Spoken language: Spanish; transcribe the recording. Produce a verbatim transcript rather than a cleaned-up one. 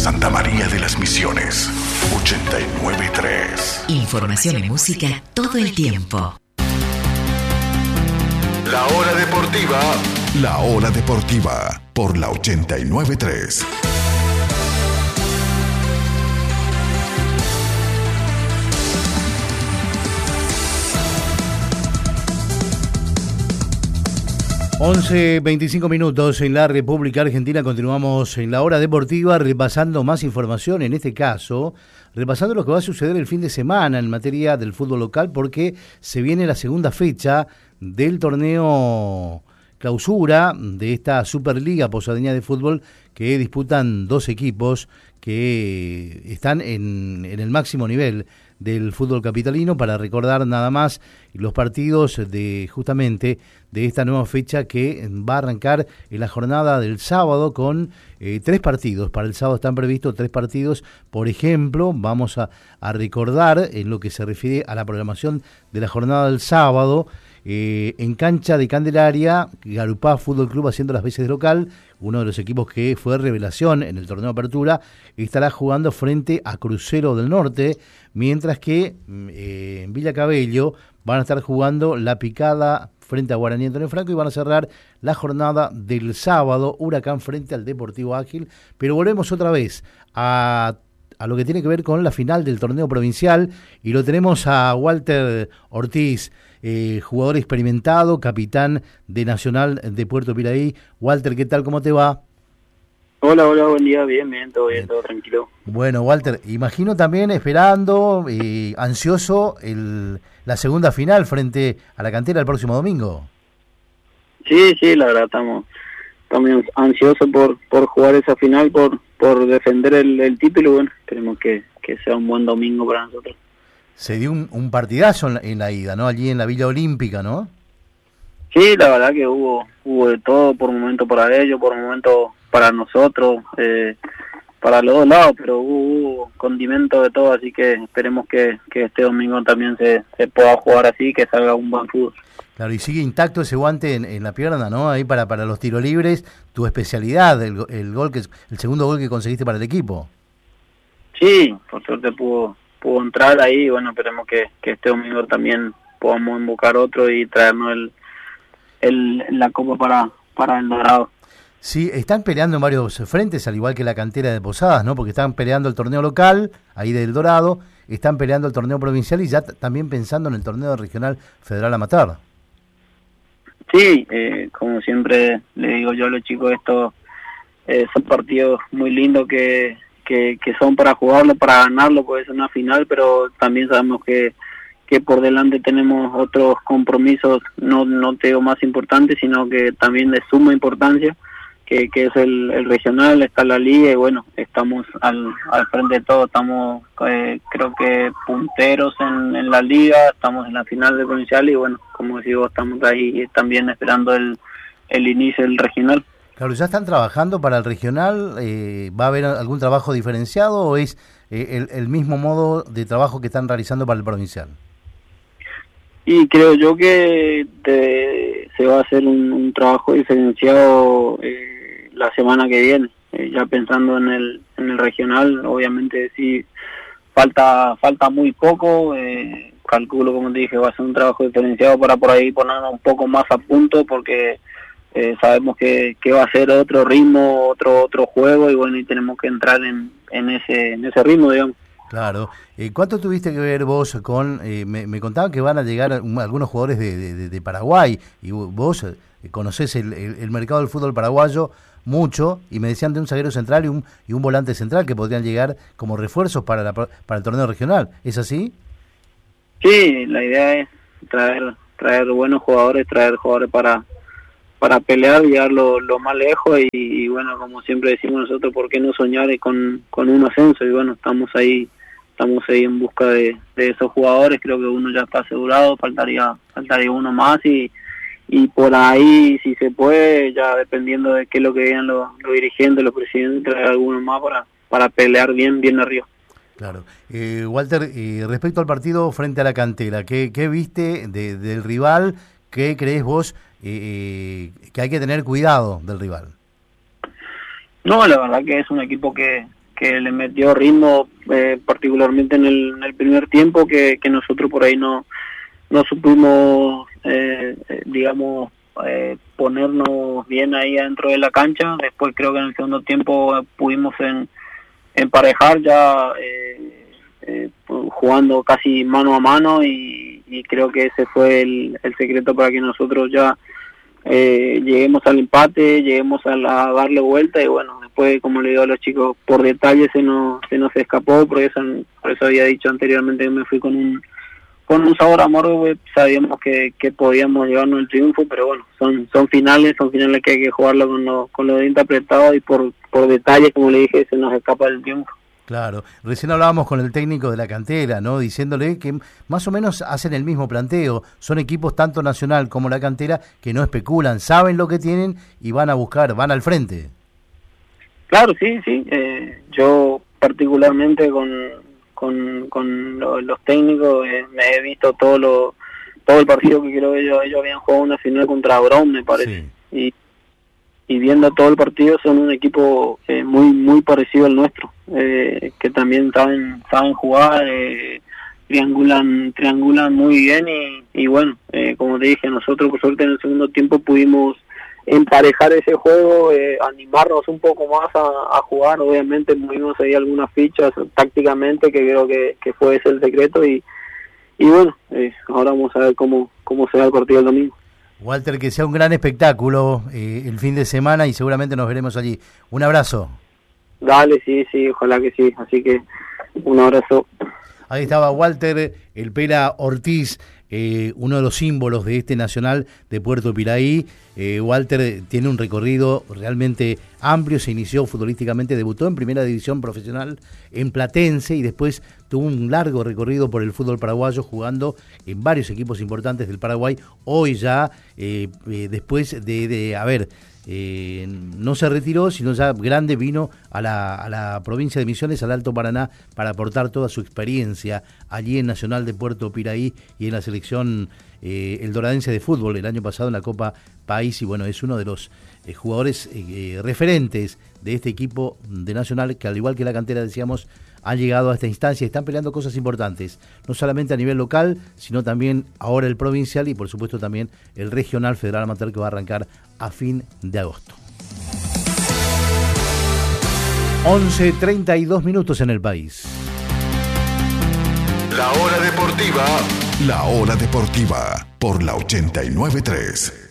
Santa María de las Misiones, ochenta y nueve punto tres. Información y música todo el tiempo. La Hora Deportiva. La Hora Deportiva por la ochenta y nueve punto tres. once veinticinco minutos en la República Argentina. Continuamos en la Hora Deportiva repasando más información, en este caso repasando lo que va a suceder el fin de semana en materia del fútbol local, porque se viene la segunda fecha del torneo clausura de esta Superliga Posadeña de Fútbol, que disputan dos equipos que están en, en el máximo nivel del fútbol capitalino. Para recordar nada más los partidos de justamente de esta nueva fecha que va a arrancar en la jornada del sábado con eh, tres partidos. Para el sábado están previstos tres partidos. Por ejemplo, vamos a, a recordar en lo que se refiere a la programación de la jornada del sábado. Eh, en cancha de Candelaria, Garupá Fútbol Club haciendo las veces de local, uno de los equipos que fue revelación en el torneo de apertura, estará jugando frente a Crucero del Norte, mientras que eh, en Villa Cabello van a estar jugando La Picada frente a Guaraní Antonio Franco, y van a cerrar la jornada del sábado Huracán frente al Deportivo Ágil. Pero volvemos otra vez a a lo que tiene que ver con la final del torneo provincial, y lo tenemos a Walter Ortiz, eh, jugador experimentado, capitán de Nacional de Puerto Piraí. Walter, ¿qué tal? ¿Cómo te va? Hola, hola, buen día, bien, bien, todo bien, bien. Todo tranquilo. Bueno, Walter, imagino también esperando, eh, ansioso, el, la segunda final frente a la Cantera el próximo domingo. Sí, sí, la verdad, estamos, estamos ansiosos por, por jugar esa final, por por defender el, el título. Bueno, esperemos que, que sea un buen domingo para nosotros. Se dio un, un partidazo en la, en la ida, ¿no? Allí en la Villa Olímpica, ¿no? Sí, la verdad que hubo hubo de todo, por un momento para ellos, por un momento para nosotros, eh, para los dos lados, pero hubo, hubo condimento de todo, así que esperemos que, que este domingo también se, se pueda jugar así, que salga un buen fútbol. Claro, y sigue intacto ese guante en, en la pierna, ¿no? Ahí para, para los tiros libres, tu especialidad, el, el gol que el segundo gol que conseguiste para el equipo. Sí, por suerte pudo pudo entrar ahí, y bueno, esperemos que, que este domingo también podamos invocar otro y traernos el, el la copa para, para el Dorado. Sí, están peleando en varios frentes, al igual que la Cantera de Posadas, ¿no? Porque están peleando el torneo local, ahí del Dorado, están peleando el torneo provincial y ya t- también pensando en el torneo regional Federal Amateur. Sí, eh, como siempre le digo yo a los chicos, estos eh, son partidos muy lindos que, que, que son para jugarlo, para ganarlo, puede ser una final, pero también sabemos que, que por delante tenemos otros compromisos, no, no te digo más importantes, sino que también de suma importancia, que, que es el, el regional, está la liga, y bueno, estamos al, al frente de todo, estamos eh, creo que punteros en, en la liga, estamos en la final del provincial, y bueno, como digo, estamos ahí también esperando el, el inicio del regional. Claro, ¿ya están trabajando para el regional? Eh, ¿Va a haber algún trabajo diferenciado o es eh, el, el mismo modo de trabajo que están realizando para el provincial? Y creo yo que te, se va a hacer un, un trabajo diferenciado eh, la semana que viene, eh, ya pensando en el en el regional. Obviamente sí falta falta muy poco, eh, calculo, como te dije, va a ser un trabajo diferenciado para por ahí ponernos un poco más a punto, porque eh, sabemos que, que va a ser otro ritmo, otro otro juego, y bueno, y tenemos que entrar en, en ese en ese ritmo, digamos. Claro. Eh, ¿Cuánto tuviste que ver vos con...? Eh, me, me contaban que van a llegar un, algunos jugadores de, de, de Paraguay, y vos eh, conocés el, el, el mercado del fútbol paraguayo mucho, y me decían de un zaguero central y un y un volante central que podrían llegar como refuerzos para la, para el torneo regional. ¿Es así? Sí, la idea es traer traer buenos jugadores, traer jugadores para para pelear, llegar lo, lo más lejos, y, y bueno, como siempre decimos nosotros, ¿por qué no soñar con, con un ascenso? Y bueno, estamos ahí estamos ahí en busca de, de esos jugadores. Creo que uno ya está asegurado, faltaría faltaría uno más, y y por ahí, si se puede, ya dependiendo de qué es lo que digan los, los dirigentes, los presidentes, traer alguno más para para pelear bien bien arriba. Claro. Eh, Walter, eh, respecto al partido frente a la Cantera, ¿qué, qué viste de, del rival? ¿Qué crees vos eh, que hay que tener cuidado del rival? No, la verdad que es un equipo que que le metió ritmo, eh, particularmente en el, en el primer tiempo, que, que nosotros por ahí no, no supimos, eh, eh, digamos, eh, ponernos bien ahí adentro de la cancha. Después creo que en el segundo tiempo pudimos en, emparejar ya eh, eh, jugando casi mano a mano y, y creo que ese fue el, el secreto para que nosotros ya eh, lleguemos al empate, lleguemos a, la, a darle vuelta y bueno, después como le digo a los chicos, por detalle se nos, se nos escapó, por eso, por eso había dicho anteriormente que me fui con un con un sabor amargo, pues, sabíamos que, que podíamos llevarnos el triunfo, pero bueno, son son finales, son finales que hay que jugarlo con los con los dientes apretados y por, por detalle, como le dije, se nos escapa el triunfo. Claro, recién hablábamos con el técnico de la cantera, ¿no? Diciéndole que más o menos hacen el mismo planteo, son equipos tanto Nacional como la cantera que no especulan, saben lo que tienen y van a buscar, van al frente. Claro, sí, sí, eh, yo particularmente con... con, con lo, los técnicos, eh, me he visto todo lo todo el partido que creo que ellos, ellos habían jugado una final contra Brown, me parece, sí. y, y viendo todo el partido son un equipo eh, muy muy parecido al nuestro, eh, que también saben saben jugar, eh, triangulan triangulan muy bien y, y bueno, eh, como te dije, nosotros por suerte en el segundo tiempo pudimos emparejar ese juego, eh, animarnos un poco más a, a jugar. Obviamente movimos ahí algunas fichas tácticamente, que creo que, que fue ese el secreto y, y bueno, eh, ahora vamos a ver cómo, cómo se da el partido el domingo. Walter, que sea un gran espectáculo eh, el fin de semana y seguramente nos veremos allí. Un abrazo. Dale, sí, sí, ojalá que sí, así que un abrazo. Ahí estaba Walter El Pela Ortiz, eh, uno de los símbolos de este Nacional de Puerto Piraí. Eh, Walter tiene un recorrido realmente amplio, se inició futbolísticamente, debutó en primera división profesional en Platense y después tuvo un largo recorrido por el fútbol paraguayo jugando en varios equipos importantes del Paraguay. Hoy ya, eh, eh, después de, de a ver, Eh, no se retiró, sino ya grande vino a la, a la provincia de Misiones, al Alto Paraná, para aportar toda su experiencia allí en Nacional de Puerto Piraí y en la selección eh, eldoradense de fútbol el año pasado en la Copa País, y bueno, es uno de los eh, jugadores eh, referentes de este equipo de Nacional, que al igual que la cantera, decíamos, han llegado a esta instancia y están peleando cosas importantes, no solamente a nivel local, sino también ahora el provincial y por supuesto también el regional Federal Amateur, que va a arrancar a fin de agosto. once treinta y dos minutos en el país. La hora deportiva. La hora deportiva por la ochenta y nueve punto tres.